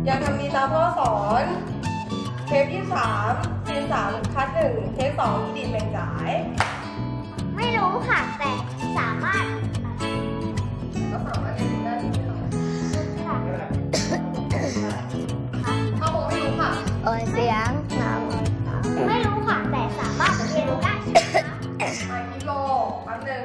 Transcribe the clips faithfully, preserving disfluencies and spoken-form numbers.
ยังทำดีตามพ่อสอนเทปที่สามซีนสามคัดหนึ่งเทปสองอีดิทแบ่งจ่ายไม่รู้ค่ะแต่สามารถก็สามารถเรียนรู้ได้ใช่ไหมคะค่ะถ้าโมไม่รู้ค่ะเออเสียงไม่รู้ค่ะแต่สามารถเรียนรู้ได้ใช่ไหมคะมากิโลแป๊บนึง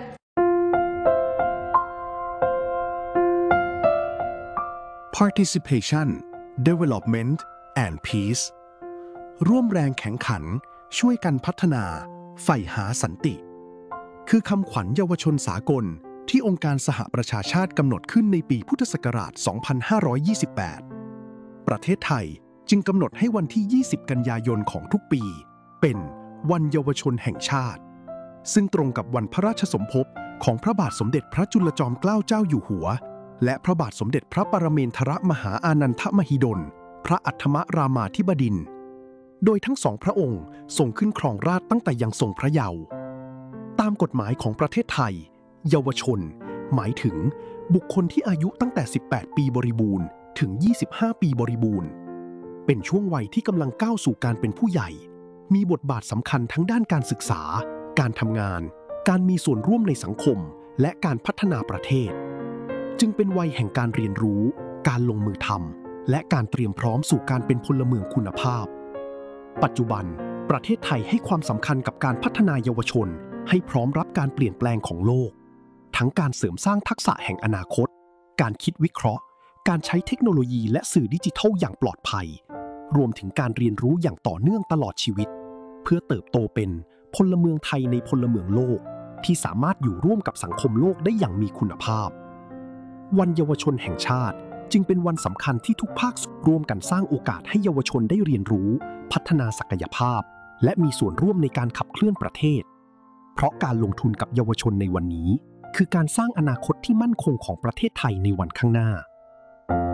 Participation Development and Peace ร่วมแรงแข่งขันช่วยกันพัฒนาใฝ่หาสันติคือคำขวัญเยาวชนสากลที่องค์การสหประชาชาติกำหนดขึ้นในปีพุทธศักราช สองพันห้าร้อยยี่สิบแปด ประเทศไทยจึงกำหนดให้วันที่ ยี่สิบ กันยายนของทุกปีเป็นวันเยาวชนแห่งชาติซึ่งตรงกับวันพระราชสมภพของพระบาทสมเด็จพระจุลจอมเกล้าเจ้าอยู่หัวและพระบาทสมเด็จพระปรเมนทรมหาอานันทมหิดลพระอัฏฐมรามาธิบดินทร์โดยทั้งสองพระองค์ทรงขึ้นครองราชย์ตั้งแต่ยังทรงพระเยาว์ตามกฎหมายของประเทศไทยเยาวชนหมายถึงบุคคลที่อายุตั้งแต่ สิบแปด ปีบริบูรณ์ถึง ยี่สิบห้า ปีบริบูรณ์เป็นช่วงวัยที่กำลังก้าวสู่การเป็นผู้ใหญ่มีบทบาทสำคัญทั้งด้านการศึกษาการทำงานการมีส่วนร่วมในสังคมและการพัฒนาประเทศจึงเป็นวัยแห่งการเรียนรู้การลงมือทำและการเตรียมพร้อมสู่การเป็นพลเมืองคุณภาพปัจจุบันประเทศไทยให้ความสำคัญกับการพัฒนาเยาวชนให้พร้อมรับการเปลี่ยนแปลงของโลกทั้งการเสริมสร้างทักษะแห่งอนาคตการคิดวิเคราะห์การใช้เทคโนโลยีและสื่อดิจิทัลอย่างปลอดภัยรวมถึงการเรียนรู้อย่างต่อเนื่องตลอดชีวิตเพื่อเติบโตเป็นพลเมืองไทยในพลเมืองโลกที่สามารถอยู่ร่วมกับสังคมโลกได้อย่างมีคุณภาพวันเยาวชนแห่งชาติจึงเป็นวันสำคัญที่ทุกภาคส่วนร่วมกันสร้างโอกาสให้เยาวชนได้เรียนรู้พัฒนาศักยภาพและมีส่วนร่วมในการขับเคลื่อนประเทศเพราะการลงทุนกับเยาวชนในวันนี้คือการสร้างอนาคตที่มั่นคงของประเทศไทยในวันข้างหน้า